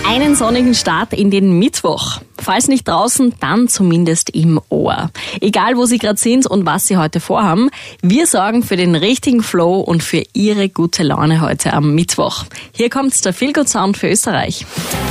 Einen sonnigen Start in den Mittwoch. Falls nicht draußen, dann zumindest im Ohr. Egal, wo Sie gerade sind und was Sie heute vorhaben, wir sorgen für den richtigen Flow und für Ihre gute Laune heute am Mittwoch. Hier kommt der Feel Good Sound für Österreich.